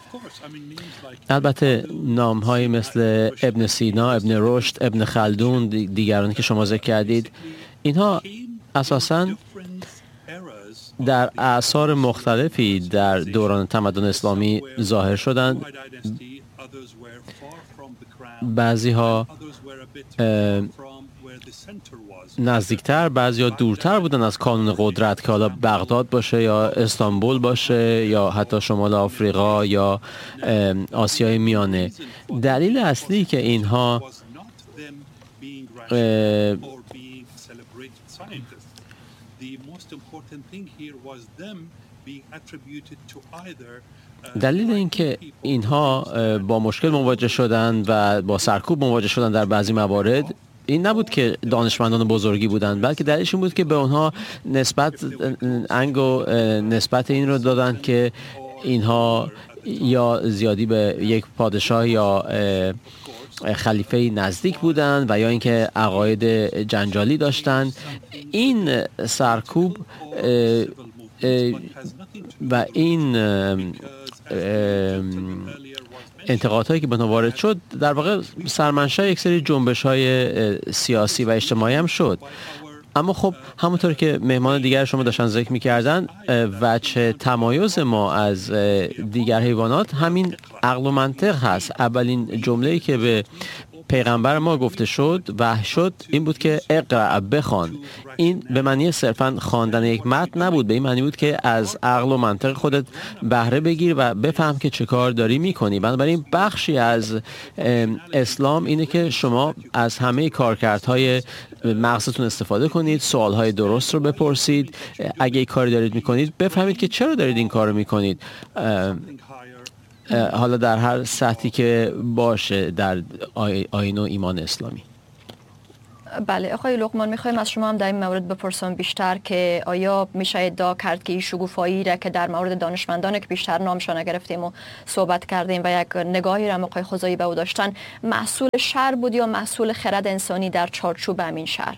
البته نام‌هایی مثل ابن سینا، ابن رشد، ابن خلدون، دیگرانی که شما ذکر کردید، اینها اساساً در اعصار مختلفی در دوران تمدن اسلامی ظاهر شدند. بعضی‌ها نزدیکتر، بعضی‌ها دورتر بودن از کانون قدرت که حالا بغداد باشه یا استانبول باشه یا حتی شمال آفریقا یا آسیای میانه. دلیل اصلی که اینها دلیل اینکه اینها با مشکل مواجه شدند و با سرکوب مواجه شدند در بعضی موارد این نبود که دانشمندان بزرگی بودند، بلکه دلیلش این بود که به اونها نسبت این رو دادند که اینها یا زیادی به یک پادشاه یا خلیفه نزدیک بودند و یا اینکه عقاید جنجالی داشتند. این سرکوب و این انتقادهایی که به اونها وارد شد در واقع سرمنشأ یک سری جنبش‌های سیاسی و اجتماعی هم شد. اما خب همونطور که مهمان دیگر شما داشتن ذکر می‌کردن، وجه تمایز ما از دیگر حیوانات همین عقل و منطق هست. اولین جمله‌ای که به پیغمبر ما گفته شد وحی شد این بود که اقرأ، بخوان. این به معنی صرفاً خواندن یک متن نبود، به این معنی بود که از عقل و منطق خودت بهره بگیر و بفهم که چه کار داری میکنی. بنابراین بخشی از اسلام اینه که شما از همه کارکردهای مغزتون استفاده کنید، سوالهای درست رو بپرسید، اگه یک کاری دارید میکنید بفهمید که چرا دارید این کار رو میکنید، حالا در هر سطحی که باشه در آیین و ایمان اسلامی. بله آقای لقمان، میخوایم از شما هم در این مورد بپرسم بیشتر که آیا میشه ادعا کرد که این شگوفایی را که در مورد دانشمندان که بیشتر نامشان گرفتیم و صحبت کردیم و یک نگاهی را آقای خزایی به او داشتن، محصول شر بود یا محصول خرد انسانی در چارچوب همین شر؟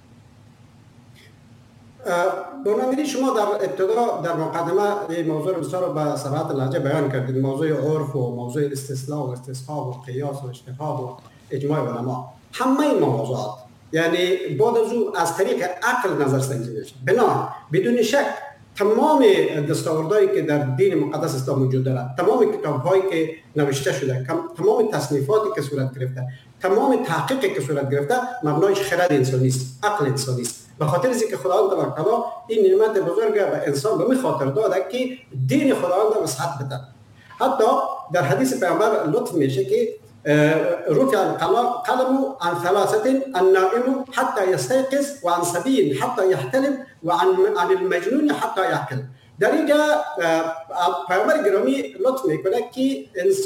بنابراین شما در ابتدا در مقدمه این موضوع بسیار به صراحت لهجه بیان کردید، موضوع عرف و موضوع استثناء و استصحاب و قیاس و اجتهاد و اجماع علما، همه این موضوعات یعنی بعد از او از طریق عقل نظرسنجی میشه. بنا بدون شک تمام دستاوردهایی که در دین مقدس اسلام وجود دارد، تمام کتاب‌هایی که نوشته شده، تمام تصنیفاتی که صورت گرفته، تمام تحقیقی که صورت گرفته، مبنایش خرد انسانی است، عقل انسانی است. به خاطر اینکه خداوند تبارک تعالی این نعمت بزرگ به انسان به خاطر داده که دین خداوند را وسعت بده. حتی در حدیث پیامبر لطف میشه که رفع القلم عن ثلاثة: النائم حتى يستيقظ، وعن صبي حتى يحتلم، وعن المجنون حتى يعقل. در اینجا پیامبر گرامی لطف میکنه که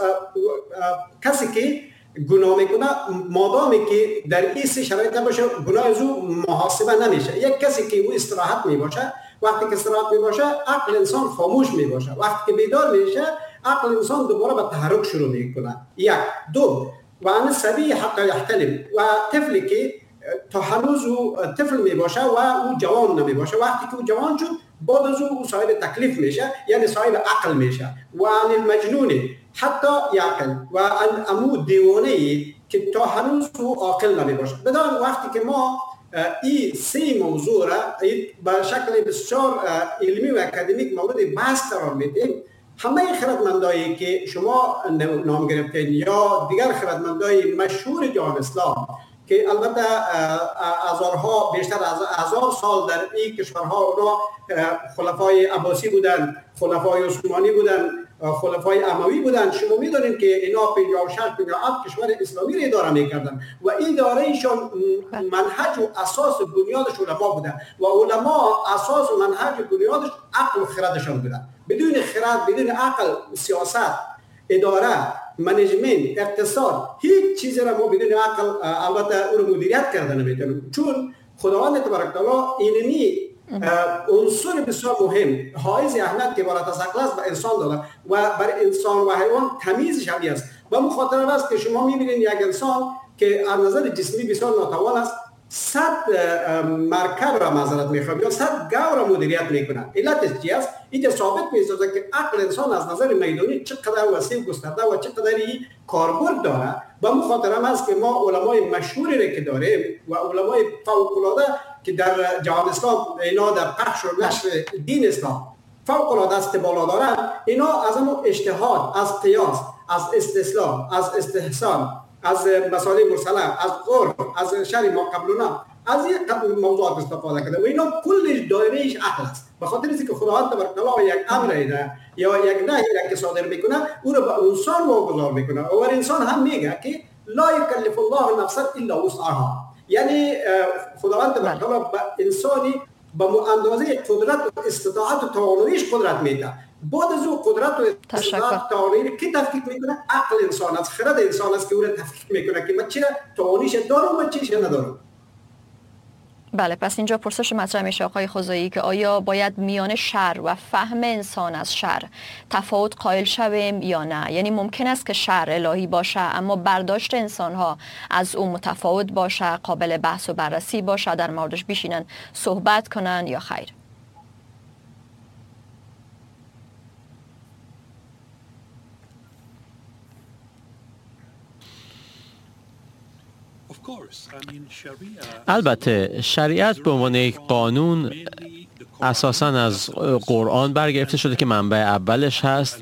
کسی که گناه میکنه مادامی که در این سه شرایط باشه گناه از او محاسبه نمیشه. یک کسی که او استراحت میباشه، وقتی که استراحت میباشه عقل انسان خاموش میباشه، وقتی که بیدار میشه عقل انسان دوباره به تحرک شروع میکنه. یک. دو، و عن الصبی حتی یحتلم، و طفلی که تا هنوز او طفل میباشه و او جوان نمیباشه، وقتی که او جوان شد بعد از او صاحب تکلیف میشه، یعنی صاحب عقل میشه. و عن المجنون حتی یعقل، و عن امو دیوانه که تا هنوز او عاقل نمیباشه. بدان وقتی که ما این سه موضوع را به شکل بسیار علمی و اکادمیک مورد بحث قرار میدیم، همه خردمندایی که شما نام گرفتین یا دیگر خردمندای مشهور جهان اسلام که البته هزارها، بیشتر از 1000 سال در این کشورها اونا خلفای عباسی بودن، خلفای عثمانی بودن، خلفای اموی بودن، شما میدونید که اینا 56-57 کشور اسلامی را اداره میکردن و این ادارهشون منهج و اساس بنیادش علما بودن و علما اساس و منهج و بنیادش عقل و خردشون بودن. بدون خرد، بدون عقل، سیاست، اداره، منیجمنت، اقتصاد، هیچ چیزی را ما بدون عقل البته اون رو مدیریت کردن نمیتونیم، چون خداوند تبارک تعالی اینمی عنصر بسیار مهم حائز اهمیت که بالاتر از عقل است به انسان داده و بر انسان و حیوان تمیزش همین است. و مخاطره است که شما میبینید یک انسان که از نظر جسمی بسیار ناتوان است، 100 مرکب را معذرت میخوام یا 100 گاو را مدیریت میکنند. علتش چی است؟ اینجا ثابت میسازه که عقل انسان از نظر میدانی چقدر وسیع و گسترده و چقدر کاربرد داره. به مو خاطر هم است که ما علمای مشهوری را که داریم و علمای فوق العاده که در جهان اسلام اینا در پخش و نشر دین اسلام فوق العاده استقبال دارند. اینا از همون اجتهاد، از قیاس، از استسلام، از استحسان، از مسائل مرسله، از قرب، از شرع ما قبلنا، از این موضوعات استفاده کرده و اینا کلش دایرهش عقل است. به خاطر اینکه خداوند تبارک و تعالی یک امر ایده یا یک نهی را که صادر میکنه او را به انسان واگذار میکنه و انسان هم میگه که لا یکلف الله نفسا الا وسعها. یعنی خداوند تبارک و تعالی به انسانی به اندازه قدرت و استطاعت و تواناییش قدرت میده. بعد از او قدرت و استطاعت و توانایی کی تفکیک میکنه؟ عقل انسان است، خرد انسان است که او را تفکیک میکنه که من چرا تواناییش دارم و چیش ندارم. بله، پس اینجا پرسش مطرح میشه آقای خوزایی که آیا باید میان شر و فهم انسان از شر تفاوت قائل شویم یا نه؟ یعنی ممکن است که شر الهی باشه اما برداشت انسان ها از اون متفاوت باشه، قابل بحث و بررسی باشه، در موردش بشینن صحبت کنن یا خیر؟ البته شریعت به عنوان یک قانون اساساً از قرآن برگرفته شده که منبع اولش هست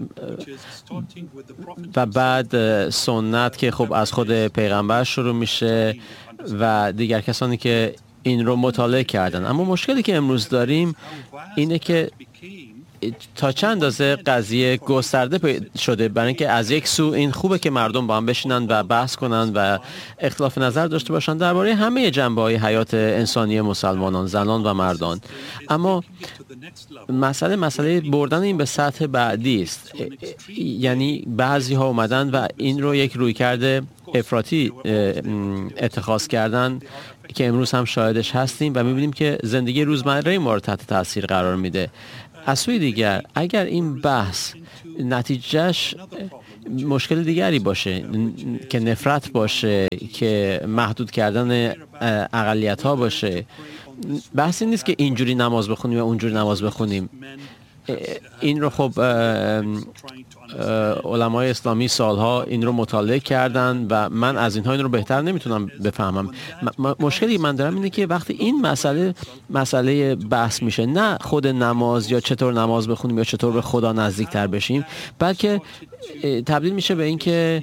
و بعد سنت که خب از خود پیغمبر شروع میشه و دیگر کسانی که این رو مطالعه کردن. اما مشکلی که امروز داریم اینه که تا چند اندازه قضیه گسترده شده، برای اینکه از یک سو این خوبه که مردم با هم بشینن و بحث کنن و اختلاف نظر داشته باشن درباره همه جنبه‌های حیات انسانی مسلمانان، زنان و مردان، اما مسئله بردن این به سطح بعدی است. یعنی بعضی ها اومدن و این رو یک رویکرد افراطی اتخاذ کردن که امروز هم شاهدش هستیم و می‌بینیم که زندگی روزمره ما رو تحت تاثیر قرار میده. از سوی دیگر اگر این بحث نتیجهش مشکل دیگری باشه که نفرت باشه، که محدود کردن اقلیت‌ها باشه، بحثی نیست که اینجوری نماز بخونیم و اونجوری نماز بخونیم. این رو خب علمای اسلامی سالها این رو مطالعه کردن و من از اینها این رو بهتر نمیتونم بفهمم. مشکلی من دارم اینه که وقتی این مسئله بحث میشه، نه خود نماز یا چطور نماز بخونیم یا چطور به خدا نزدیکتر بشیم، بلکه تبدیل میشه به این که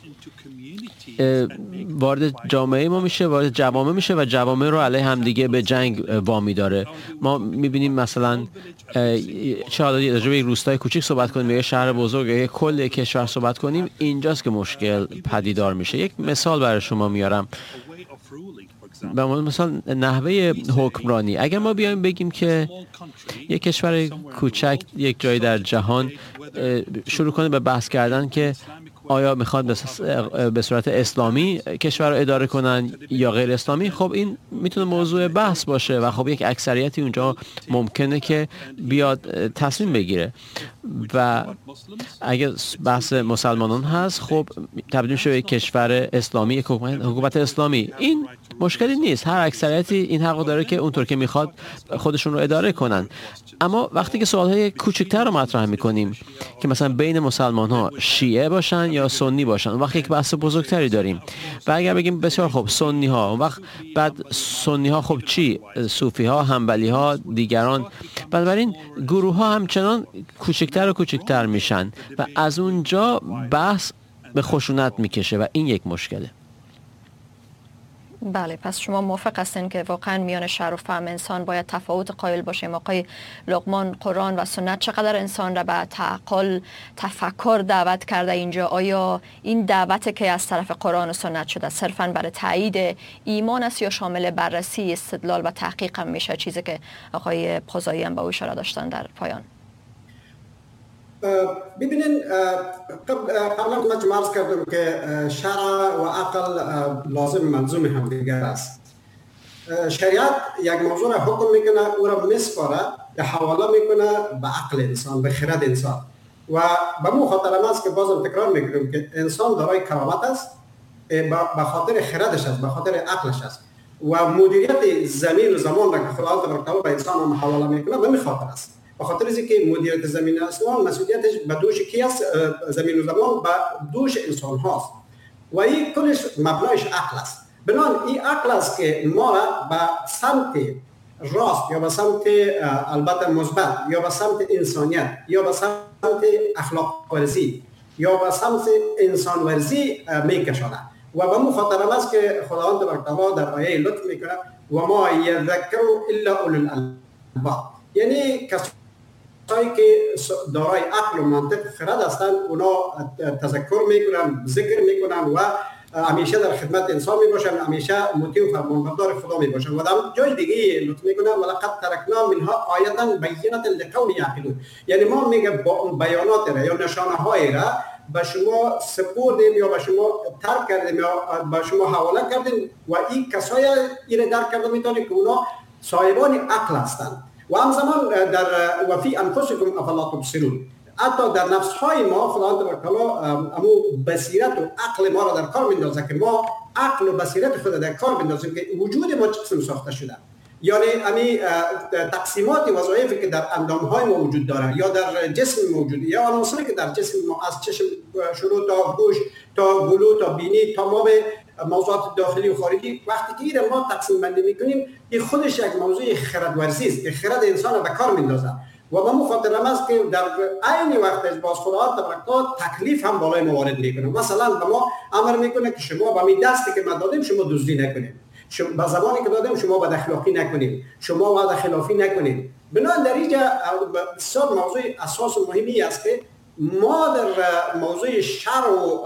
وارد جامعه ما میشه، وارد جوامع میشه و جوامع رو علیه همدیگه به جنگ وامی داره. ما میبینیم مثلا چه حالا راجع به یک روستای کوچیک صحبت کنیم یا یک شهر بزرگ یا یک کل کشور صحبت کنیم، اینجاست که مشکل پدیدار میشه. یک مثال برای شما میارم، به مثال نحوه حکمرانی. اگر ما بیایم بگیم که یک کشور کوچک یک جای در جهان شروع کنه به بحث کردن که آیا میخواد به صورت اسلامی کشور رو اداره کنن یا غیر اسلامی، خب این میتونه موضوع بحث باشه و خب یک اکثریتی اونجا ممکنه که بیاد تصمیم بگیره و اگر بحث مسلمانان هست خب تبدیل میشه به یک کشور اسلامی، یک حکومت اسلامی. این مشکلی نیست، هر اکثریتی این حق داره که اونطور که میخواد خودشون رو اداره کنن. اما وقتی که سوالهای کوچکتر رو مطرح میکنیم که مثلا بین مسلمان ها شیعه باشن یا سنی باشن، اون وقت یک بحث بزرگتری داریم. و اگر بگیم بسیار خوب سنی ها، اون وقت بعد سنی ها خب چی؟ صوفی ها، حنبلی ها، دیگران. بنابراین گروه ها همچنان کوچکتر و کوچکتر میشن و از اونجا بحث به خشونت میکشه و این یک مشکله. بله، پس شما موافق هستین که واقعا میان شر و فهم انسان باید تفاوت قائل باشیم. آقای لقمان، قرآن و سنت چقدر انسان را به تعقل، تفکر دعوت کرده اینجا؟ آیا این دعوت که از طرف قرآن و سنت شده صرفاً برای تایید ایمان است یا شامل بررسی، استدلال و تحقیق هم میشه؟ چیزی که آقای خوزایی هم به او اشاره داشتن در پایان. ببینین، قبلا من عرض کردم که شرع و عقل لازم منظوم هم دیگر است. شریعت یک موضوع را حکم میکنه، او را میسپاره، یا حواله میکنه به عقل انسان، به خرد انسان. و به مو خاطر است که بازم تکرار میکنم که انسان دارای کرامت است، به خاطر خردش است، به خاطر عقلش است. و مدیریت زمین و زمان را که خداوند تبارک و تعالی به انسان هم حواله میکنه به خاطر است. به خاطر اینکه مدیریت زمین و آسمان مسئولیتش به دوش کی است؟ زمین و زمان به دوش انسان هاست و این کلش مبنایش عقل است. بنابراین این عقل است که ما را به سمت راست یا به سمت البته مثبت یا به سمت انسانیت یا به سمت اخلاق ورزی یا به سمت انسان ورزی میکشانه و به مو خاطر است که خداوند تبارک و تعالی در آیه لطف میکنه و ما یذکر الا اولو الالباب، یعنی کسایی که دارای عقل و منطق خرد هستند اونا تذکر میکنن، ذکر میکنن و همیشه در خدمت انسان میباشن، همیشه مطیع و فرمانبردار خدا میباشن و در جای دیگه لطف میکنن ولقد ترکنا منها آیه بینه لقوم یعقلون، یعنی ما میگه بیانات را یا نشانه های را به شما سپردیم یا به شما ترک کردیم یا به شما حواله کردیم و این کسایی این درک کرده میتونه که اونا صاحبان عقل هستند و همزمان در و فی انفسکم افلا تبصرون، حتی در نفس های ما خداوند تبارک و تعالی امو بصیرت و عقل ما را در کار میندازه که ما عقل و بصیرت خود در کار بندازیم که وجود ما چه قسم ساخته شده، یعنی امی تقسیمات وظایفی که در اندام های ما وجود داره یا در جسم موجود یا عناصری که در جسم ما از چشم شروع تا گوش تا گلو تا بینی تمام موضوعات داخلی و خارجی وقتی که این ما تقسیم بندی میکنیم این خودش یک موضوع خردورزی است که خرد انسان را به کار میندازه و به مخاطر است که در عین وقت باز خداوند تبارک و تعالی تکلیف هم بالای ما وارد میکنه. مثلا به ما امر میکنه که شما با می دستی که ما دادیم شما دزدی نکنید، با زبانی که دادیم شما بد اخلاقی نکنید، شما وعده خلافی نکنید. بنابراین در اینجا بسیار موضوع اساس و مهمی است که ما در موضوع شر و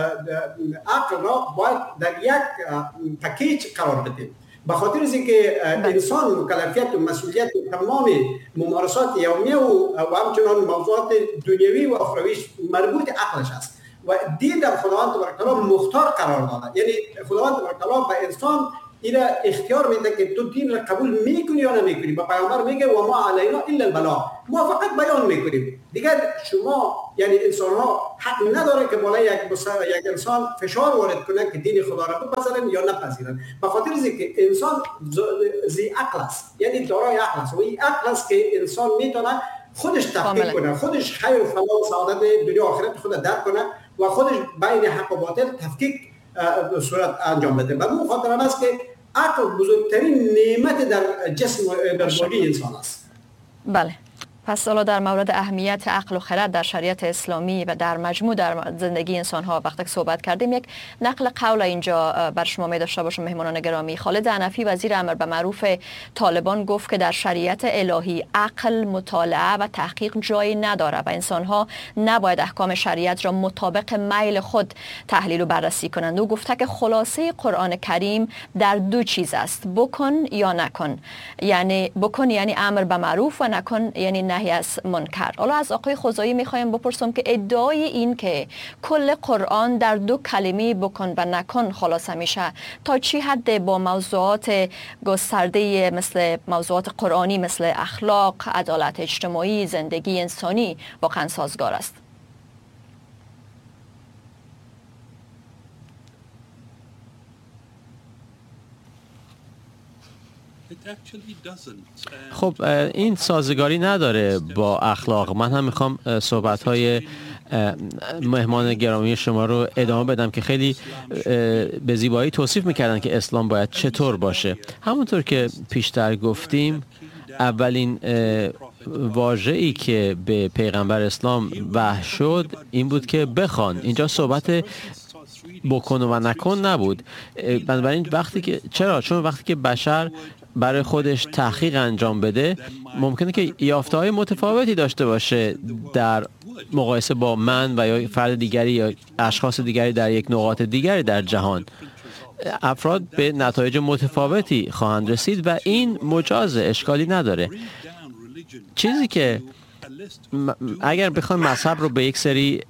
عقل را باید در یک پکیج قرار بدیم، به خاطر اینکه انسان مکلفیت و مسئولیت و تمام ممارسات یومیه و همچنان موضوعات دنیوی و اخرویش مربوط عقلش است و دین در خداوند تبارک و تعالی مختار قرار داده، یعنی خداوند تبارک و تعالی به انسان این اختیار میده که تو دین را قبول میکنی یا نمیکنی. با پیامبر میگه و ما علینا الا البلاغ، ما فقط بیان میکنیم، دیگر شما یعنی انسان ها حق نداره که بالای یک انسان فشار وارد کنه که دین خدا را بپذیرن یا نپذیرن، به خاطر اینکه انسان ذی عقل است، یعنی دارای عقل است و این عقل است که انسان میتونه خودش تحقیق کنه، خودش خیر و فلاح و سعادت دنیا و آخرت خود درک کنه و خودش بین حق و باطل تفکیک صورت انجام بده. به اون خاطر است که عقل بزرگترین نعمت در جسم در باقی انسان است. بله، پس حالا در مورد اهمیت عقل و خرد در شریعت اسلامی و در مجموع در زندگی انسان ها وقتی که صحبت کردیم، یک نقل قول اینجا بر شما می داشته باشم مهمانان گرامی. خالد حنفی وزیر امر به معروف طالبان گفت که در شریعت الهی عقل، مطالعه و تحقیق جایی نداره و انسان ها نباید احکام شریعت را مطابق میل خود تحلیل و بررسی کنند. او گفته که خلاصه قرآن کریم در دو چیز است: بکن یا نکن. یعنی بکن یعنی امر به معروف و نکن یعنی نهی از منکر. حالا از آقای خوزایی میخوایم بپرسم که ادعای این که کل قرآن در دو کلمه بکن و نکن خلاصه میشه تا چی حد با موضوعات گسترده مثل موضوعات قرآنی مثل اخلاق، عدالت اجتماعی، زندگی انسانی واقعا سازگار است؟ خب این سازگاری نداره با اخلاق. من هم میخوام صحبت‌های مهمان گرامی شما رو ادامه بدم که خیلی به زیبایی توصیف میکردن که اسلام باید چطور باشه. همونطور که پیشتر گفتیم اولین واژه‌ای که به پیغمبر اسلام وحی شد این بود که بخوان. اینجا صحبت بکن و نکن نبود. بنابراین چون وقتی که بشر برای خودش تحقیق انجام بده ممکنه که یافته‌های متفاوتی داشته باشه در مقایسه با من و یا فرد دیگری یا اشخاص دیگری در یک نقاط دیگری در جهان. افراد به نتایج متفاوتی خواهند رسید و این مجازه، اشکالی نداره. چیزی که اگر بخوایم مذهب رو به یک سری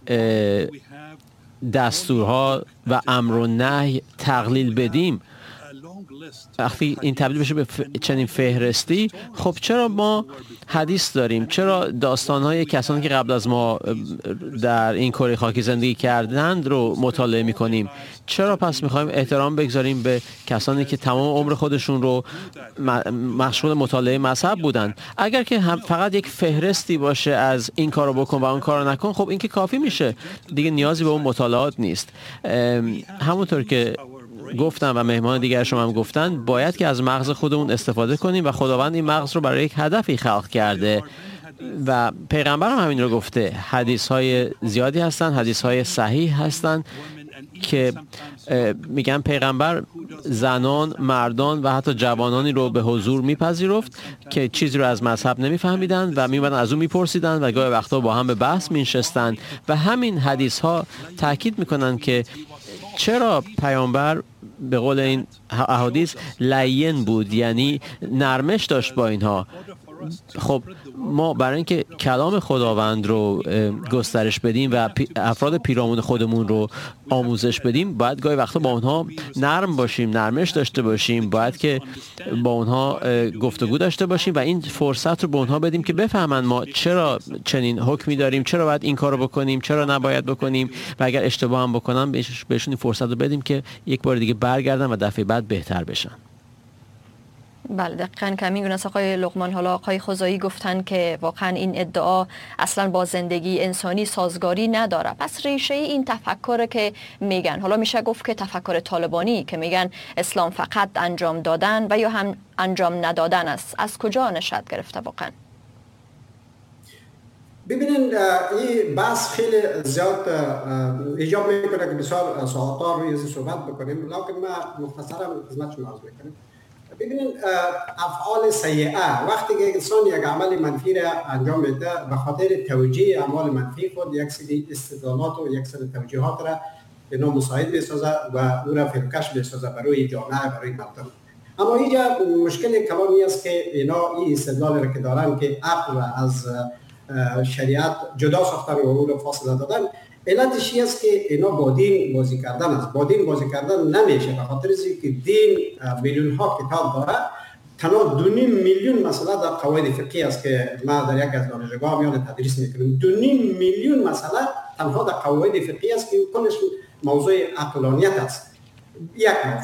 دستورها و امر و نهی تقلیل بدیم، وقتی این تبدیل بشه به چنین فهرستی، خب چرا ما حدیث داریم؟ چرا داستان‌های کسانی که قبل از ما در این کره خاکی زندگی کردند رو مطالعه می‌کنیم؟ چرا پس می‌خوایم احترام بگذاریم به کسانی که تمام عمر خودشون رو مشغول مطالعه مذهب بودند؟ اگر که فقط یک فهرستی باشه از این کارو بکن و اون کارو نکن، خب این که کافی میشه، دیگه نیازی به اون مطالعات نیست. همونطور که گفتم و مهمان دیگر شما هم گفتن، باید که از مغز خودمون استفاده کنیم و خداوند این مغز رو برای یک هدفی خلق کرده و پیغمبر هم همین رو گفته. حدیث های زیادی هستن، حدیث های صحیح هستن که میگن پیغمبر زنان، مردان و حتی جوانانی رو به حضور میپذیرفت که چیزی رو از مذهب نمیفهمیدن و میومدن از اون میپرسیدن و گاهی وقتا با هم به بحث مینشستن و همین حدیث ها تاکید میکنن که چرا پیامبر به قول این احادیث لین بود، یعنی نرمش داشت با اینها. خب ما برای اینکه کلام خداوند رو گسترش بدیم و افراد پیرامون خودمون رو آموزش بدیم، باید گاهی وقتا با اونها نرم باشیم، نرمش داشته باشیم، باید که با اونها گفتگو داشته باشیم و این فرصت رو به اونها بدیم که بفهمن ما چرا چنین حکمی داریم، چرا باید این کارو بکنیم، چرا نباید بکنیم و اگر اشتباه هم بکنن بهشون این فرصت رو بدیم که یک بار دیگه برگردن و دفعه بعد بهتر بشن. بله دقیقاً که میگن از آقای لقمان. حالا آقای خوزایی گفتن که واقعا این ادعا اصلا با زندگی انسانی سازگاری نداره. پس ریشه این تفکر که میگن، حالا میشه گفت که تفکر طالبانی که میگن اسلام فقط انجام دادن و یا هم انجام ندادن است، از کجا نشأت گرفته واقعا؟ ببینید این بحث خیلی زیاد ایجاب میکنه که بسیار ساعت‌ها روی این صحبت بکنیم، لکن ما مختصرا خدمت شما عرض میکنیم. ببینید افعال سیئه، وقتی که انسان یک عمل منفی را انجام میده به خاطر توجیه اعمال منفی خود، یک سری استدلالات و یک سری توجیهات را به نوع مساعد بسازه و او را فروکش بسازه برای جامعه، برای مردم. اما اینجا مشکل کلامی است که اینا این استدلال را که دارن که عقل را از شریعت جدا ساختن و او را فاصله دادن، علتش این است که اینا با دین بازی کردن است. با دین بازی کردن نمیشه، به خاطر اینکه دین میلیون ها کتاب داره. تنها 2.5 میلیون مسئله در قواعد فقهی است که ما در یک از دانشگاه میان تدریس میکنیم. 2.5 میلیون مسئله تنها در قواعد فقهی است که کلش موضوع عقلانیت است. یک